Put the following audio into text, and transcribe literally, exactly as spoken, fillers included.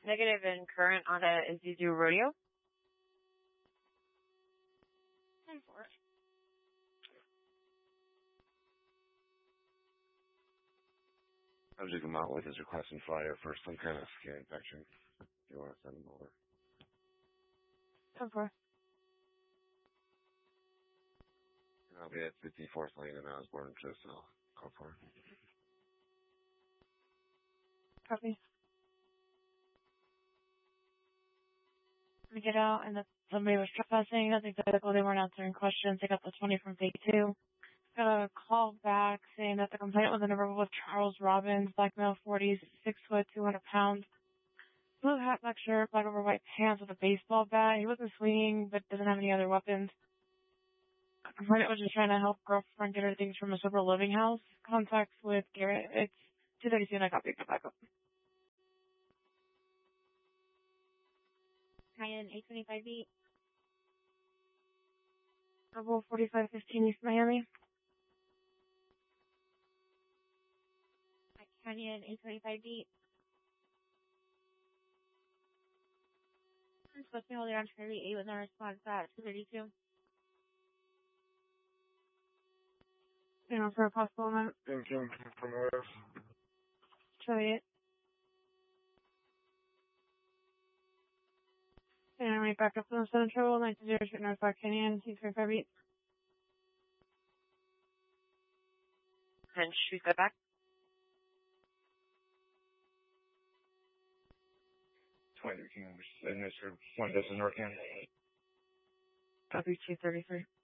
Negative and current on a Isuzu Rodeo. ten four. Subject amount with is requesting flyer for some kind of skin infection. If you want to send them over. ten four. And I'll be at fifty-fourth Lane in Osborne, just so call for it. Copy. We get out, and the, somebody was trespassing. I think the vehicle, they weren't answering questions. They got the twenty from Phase two. Got a call back saying that the complainant was a number was Charles Robbins, black male, forties, six foot, two hundred pounds. Blue hat, black shirt, black over white pants with a baseball bat. He wasn't swinging, but doesn't have any other weapons. The complainant was just trying to help girlfriend get her things from a sober living house. Contacts with Garrett. It's two thirty-two, and I got picked up back up. Cayenne eight twenty-five beat. Double forty-five fifteen East Miami. Cayenne eight twenty-five beat. I'm supposed to be holding on to Charlie eight with no response at two thirty-two. You know, for a possible amount. Thank you. From where? Charlie eight. And I'm right back up to the Southern Travel, nine two zero, shoot North Park Canyon, eight twenty-five beat. And shoot that back. twenty-three King, administered one dozen North Canyon. Copy two thirty-three.